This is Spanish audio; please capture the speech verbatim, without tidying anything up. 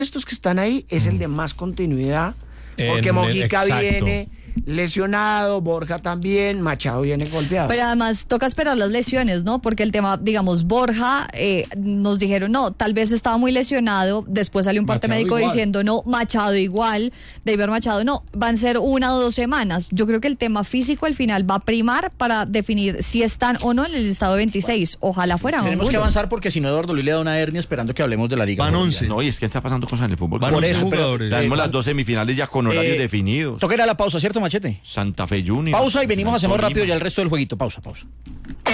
estos que están ahí es el de más continuidad, porque En- Mojica exacto. viene lesionado, Borja también, Machado viene golpeado. Pero además toca esperar las lesiones, ¿no? Porque el tema, digamos, Borja, eh, nos dijeron, no, tal vez estaba muy lesionado, después salió un parte Machado médico igual. diciendo, no, Machado igual, David Machado no, van a ser una o dos semanas. Yo creo que el tema físico al final va a primar para definir si están o no en el listado veintiséis. Ojalá fuera. Tenemos que Angulo. avanzar porque si no Eduardo Luis le da una hernia esperando que hablemos de la Liga. Van Colombiana. once. No, y es que está pasando cosas en el fútbol. Van Por once eso, pero- jugadores. Tenemos Eh, las dos semifinales ya con horarios eh, definidos. Toca ir a la pausa, ¿cierto, Machete? Santa Fe Juniors. Pausa y venimos, hacemos Tolima. rápido ya el resto del jueguito. Pausa, pausa.